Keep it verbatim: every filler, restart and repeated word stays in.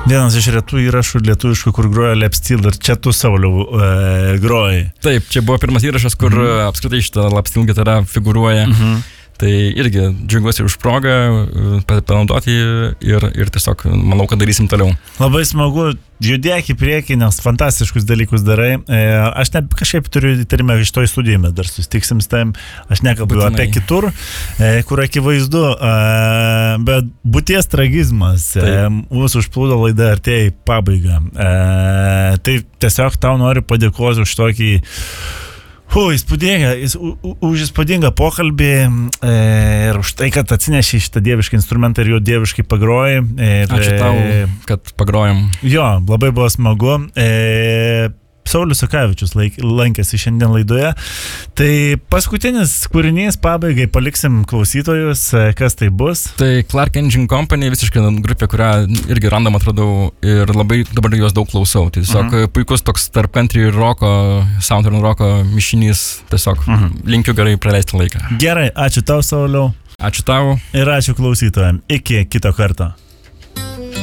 Vienas iš retų įrašų lietuviškų, kur groja Lapsteel ir čia tu, Sauliau, e, groji. Taip, čia buvo pirmas įrašas, kur mm. apskritai šitą Lapsteel gitara figūruoja. Mm-hmm. Tai irgi džiaugiuosi už progą panaudoti ir, ir tiesiog manau, kad darysim toliau. Labai smagu, judėk į priekį, nes fantastiškus dalykus darai. E, aš ne kažkaip turiu įtarimą iš toj studijai, bet dar susitiksim su tavim. Aš nekalbu apie kitur, e, kur akivaizdu, e, bet būties tragizmas. E, mūsų užplūdo laida artėja į pabaigą. E, tai tiesiog tau noriu padėkoti už tokį Hu, įspūdinga, už įspūdingą pokalbį e, ir už tai, kad atsinešė šitą dievišką instrumentą ir jo dieviškai pagrojai. E, Ačiū tau, kad pagrojam. Jo, labai buvo smagu. E, Saulius Sakavičius lankėsi šiandien laidoje. Tai paskutinis kūrinys pabaigai paliksim klausytojus, kas tai bus. Tai Clark Engine Company, visiškai grupė, kurią irgi random atradau ir labai dabar juos daug klausau. Tai tiesiog uh-huh. puikus toks tarp country ir roko, southern roko mišinys. Tiesiog uh-huh. linkiu gerai praleisti laiką. Gerai, ačiū tau, Sauliau. Ačiū tau. Ir ačiū klausytojams. Iki kito karto.